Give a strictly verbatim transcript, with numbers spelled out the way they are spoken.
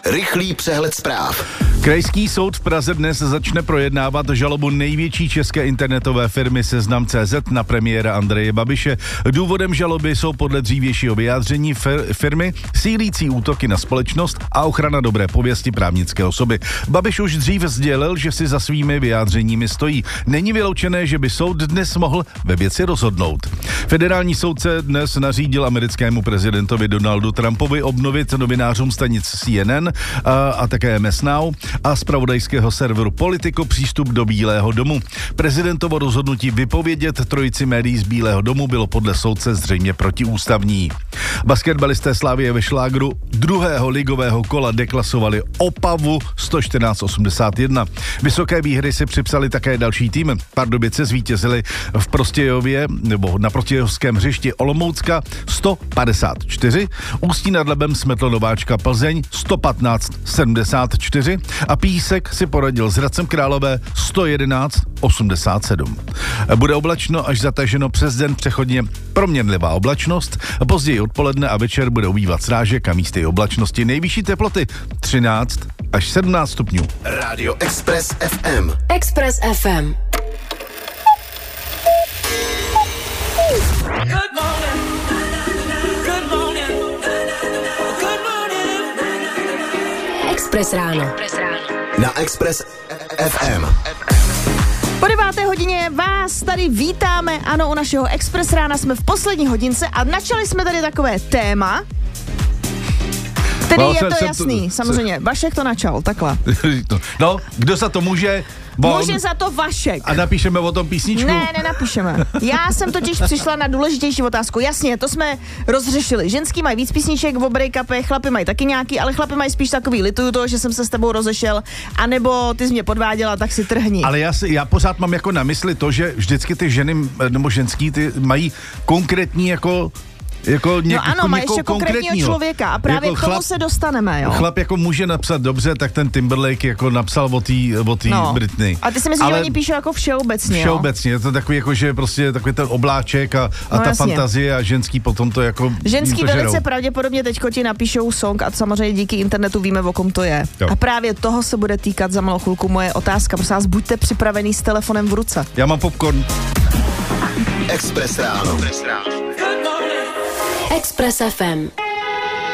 Rychlý přehled zpráv. Krajský soud v Praze dnes začne projednávat žalobu největší české internetové firmy Seznam tečka cé zet na premiéra Andreje Babiše. Důvodem žaloby jsou podle dřívějšího vyjádření fir- firmy sílící útoky na společnost a ochrana dobré pověsti právnické osoby. Babiš už dřív sdělil, že si za svými vyjádřeními stojí. Není vyloučené, že by soud dnes mohl ve věci rozhodnout. Federální soudce dnes nařídil americkému prezidentovi Donaldu Trumpovi obnovit novinářům stanic C N N a, a také M S Now a zpravodajského serveru Politico přístup do Bílého domu. Prezidentovo rozhodnutí vypovědět trojici médií z Bílého domu bylo podle soudce zřejmě protiústavní. Basketbalisté Slavie ve šlágru druhého ligového kola deklasovali Opavu sto čtrnáct osmdesát jedna. Vysoké výhry si připsali také další tým. Pardubice zvítězili v Prostějově nebo na prostějovském hřišti Olomoucka sto padesát čtyři, Ústí nad Labem smetlo nováčka Plzeň sto patnáct sedmdesát čtyři a Písek si poradil s Hradcem Králové sto jedenáct osmdesát sedm. Bude oblačno až zataženo, přes den přechodně proměnlivá oblačnost, později odpoledne a večer bude ubývat srážek a místy oblačnosti. Nejvyšší teploty třináct až sedmnáct stupňů. Radio Express F M. Express F M. Good morning. Good morning. Good morning. Express ráno. Na Express F M. Po deváté hodině vás tady vítáme, ano, u našeho Express rána jsme v poslední hodince a načali jsme tady takové téma. Tedy no, je jsem, to jsem jasný, to, samozřejmě, jsem... Vašek to načal, takhle. No, kdo za to může? Bon. Může za to Vašek. A napíšeme o tom písničku? Ne, nenapíšeme. Já jsem totiž přišla na důležitější otázku. Jasně, to jsme rozřešili. Ženský mají víc písniček v break-upech, chlapi mají taky nějaký, ale chlapi mají spíš takový lituju toho, že jsem se s tebou rozešel, anebo ty jsi mě podváděla, tak si trhni. Ale já, si, já pořád mám jako na mysli to, že vždycky ty ženy, nebo ženský, ty mají konkrétní jako... Jako něk, no ano, jako má ještě konkrétního člověka a právě jako k tomu chlap, se dostaneme, jo. Chlap jako může napsat dobře, tak ten Timberlake jako napsal o té o no. Britney. A ty si myslíš, že oni píšou jako všeobecně, Všeobecně, je to takový jako, že prostě takový ten obláček a, a no, ta jasně. fantazie a ženský potom to jako... Ženský to velice žerou. pravděpodobně teďko ti napíšou song a samozřejmě díky internetu víme, o kom to je. Jo. A právě toho se bude týkat za malou chvilku moje otázka. Prosím vás, buďte připravený s telefonem v ruce. Já mám popcorn. Express ráno. Express F M.